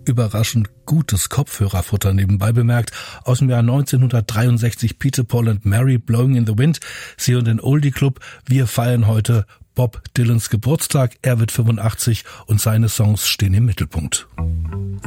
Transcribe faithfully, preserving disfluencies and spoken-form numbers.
überraschend gutes Kopfhörerfutter nebenbei bemerkt. Aus dem Jahr neunzehnhundertdreiundsechzig Peter, Paul and Mary, Blowing in the Wind. Sie und den Oldie Club. Wir feiern heute Bob Dylans Geburtstag. Er wird fünfundachtzig und seine Songs stehen im Mittelpunkt.